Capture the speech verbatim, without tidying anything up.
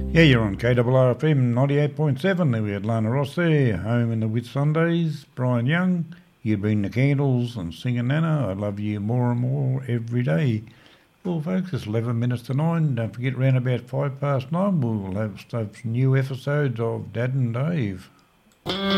Yeah, you're on K R R F M ninety-eight point seven. There we had Lana Ross there, Home in the Whit Sundays. Brian Young, You'd Bring the Candles and Singing Nana, I Love You More and More Every Day. Well, folks, it's eleven minutes to nine. Don't forget, round about five past nine, we'll have some new episodes of Dad and Dave.